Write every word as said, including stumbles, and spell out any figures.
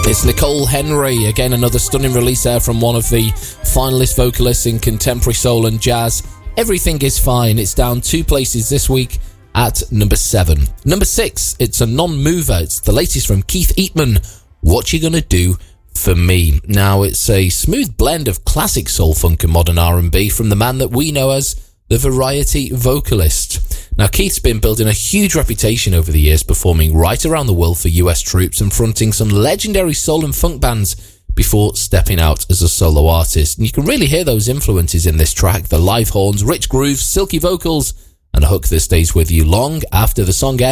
It's Nicole Henry, again another stunning release there from one of the finalist vocalists in contemporary soul and jazz. Everything Is Fine. It's down two places this week at number seven. Number six, it's a non-mover. It's the latest from Keith Eatman, What You Gonna Do For Me. Now, it's a smooth blend of classic soul, funk and modern R and B from the man that we know as the variety vocalist. Now, Keith's been building a huge reputation over the years, performing right around the world for U S troops and fronting some legendary soul and funk bands before stepping out as a solo artist. And you can really hear those influences in this track: the live horns, rich grooves, silky vocals, and a hook that stays with you long after the song ends.